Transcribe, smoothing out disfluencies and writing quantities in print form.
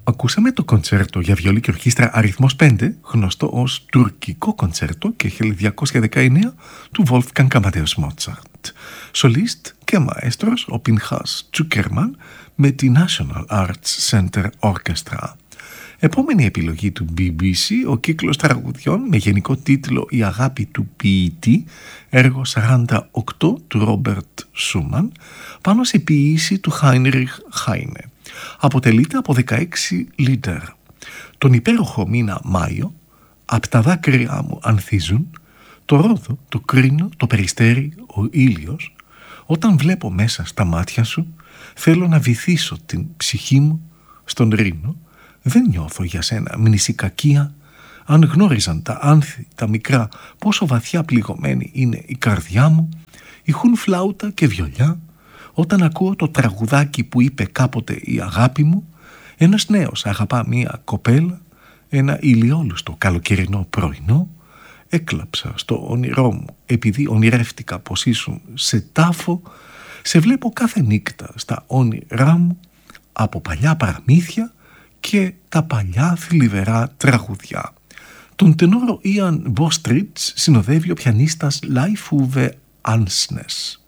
Ακούσαμε το κοντσέρτο για βιολί και ορχήστρα αριθμός 5, γνωστό ως τουρκικό κοντσέρτο και 1219 του Wolfgang Amadeus Mozart. Σολίστ και μαέστρος ο Πινχάς Τσούκερμαν με τη National Arts Center Orchestra. Επόμενη επιλογή του BBC, ο κύκλος τραγουδιών με γενικό τίτλο «Η αγάπη του ποιητή», έργο 48 του Ρόμπερτ Σούμαν, πάνω σε ποιήση του Χάινριχ Χάινε. Αποτελείται από 16 λίτερ. Τον υπέροχο μήνα Μάιο, «Απ' τα δάκρυά μου ανθίζουν», το ρόδο, το κρίνο, το περιστέρι, ο ήλιος, όταν βλέπω μέσα στα μάτια σου, θέλω να βυθίσω την ψυχή μου στον ρήνο. Δεν νιώθω για σένα μνησικακία. Αν γνώριζαν τα άνθη, τα μικρά, πόσο βαθιά πληγωμένη είναι η καρδιά μου, ηχούν φλάουτα και βιολιά, όταν ακούω το τραγουδάκι που είπε κάποτε η αγάπη μου. Ένας νέος αγαπά μία κοπέλα, ένα ηλιόλουστο καλοκαιρινό πρωινό. Έκλαψα στο όνειρό μου επειδή ονειρεύτηκα πως ήσουν σε τάφο. Σε βλέπω κάθε νύχτα στα όνειρά μου, από παλιά παραμύθια και τα παλιά θλιβερά τραγουδιά. Τον τενόρο Ιαν Μποστρίτς συνοδεύει ο πιανίστας Λάιφ Ούβε Άνσνες.